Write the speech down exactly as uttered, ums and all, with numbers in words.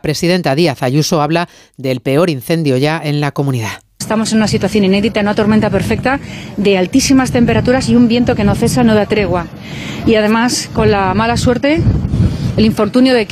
presidenta Díaz Ayuso habla del peor incendio ya en la comunidad. Estamos en una situación inédita, una tormenta perfecta de altísimas temperaturas y un viento que no cesa, no da tregua. Y además, con la mala suerte, el infortunio de que